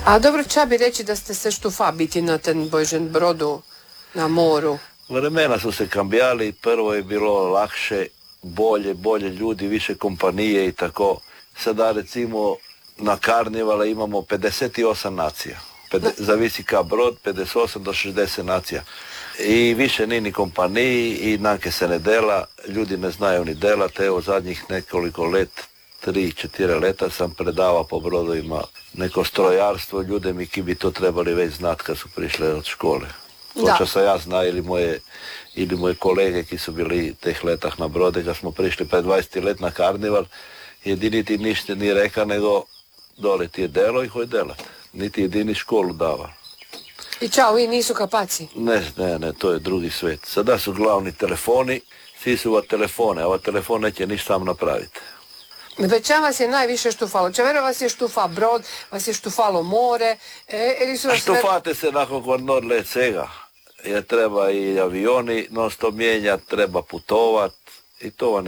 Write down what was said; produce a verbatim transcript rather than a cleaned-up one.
A dobro, ča bi reći da ste se štufa biti na ten Božjem brodu na moru? Vremena su se kambijali, prvo je bilo lakše, bolje, bolje ljudi, više kompanije i tako. Sada recimo na karnivale imamo pedeset osam nacija. Pede, zavisi ka brod, pedeset osam do šezdeset nacija. I više ni ni kompaniji i nanke se ne dela, ljudi ne znaju ni delat. Evo zadnjih nekoliko let, tri, četiri leta sam predavao po brodovima neko strojarstvo, ljude mi ki bi to trebali već znat kad su prišle od škole. Koča sam ja zna ili moje, ili moje kolege ki su bili teh letah na brode, kad smo prišli pred dvadeset let na karnival, jedini ti ništa nije reka nego dole ti je delo i hoj delat. Niti jedini školu dava. I čao, vi nisu kapaci? Ne, ne, ne, to je drugi svet. Sada su glavni telefoni, svi su ova telefone, a ova telefon neće ništa sam napraviti. Ča vas je najviše štufalo? Ča vas je štufa brod, vas je štufalo more? E, ili su vas Štufate se nakon kod Nordlet svega. Jer treba i avioni non stop mijenjati, treba putovat i to vam